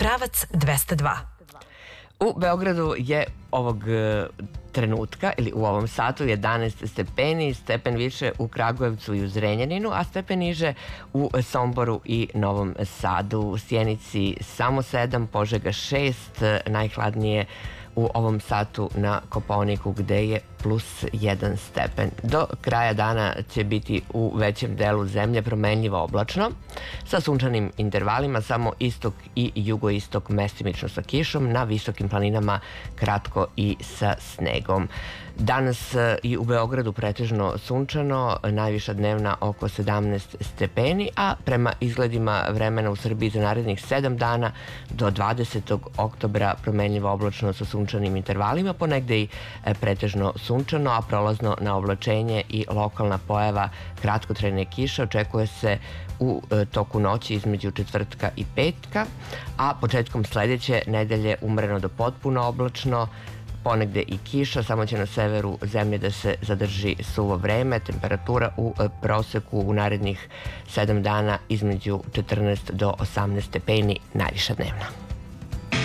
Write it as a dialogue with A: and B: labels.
A: pravac 202.
B: U Beogradu je ovog trenutka ili u ovom satu 11 stepeni, stepen više u Kragujevcu i u Zrenjaninu, a stepen niže u Somboru i Novom Sadu. U Sjenici samo 7, Požega 6, najhladnije u ovom satu na Kopaoniku gde je plus 1 stepen. Do kraja dana će biti u većem delu zemlje promenljivo oblačno, sa sunčanim intervalima, samo istok i jugoistok mestimično sa kišom, na visokim planinama kratko i sa snegom. Danas i u Beogradu pretežno sunčano, najviša dnevna oko 17 stepeni, a prema izgledima vremena u Srbiji za narednih 7 dana do 20. oktobra promenljivo oblačno sa sunčanim intervalima, ponegde i pretežno sunčano, a prolazno na oblačenje i lokalna pojava kratkotrajne kiše očekuje se u toku noći između četvrtka i petka, a početkom sledeće nedelje umereno do potpuno oblačno, ponegde i kiša, samo će na severu zemlje da se zadrži suvo vreme, temperatura u proseku u narednih 7 dana između 14 do 18 stepeni, najviša dnevna.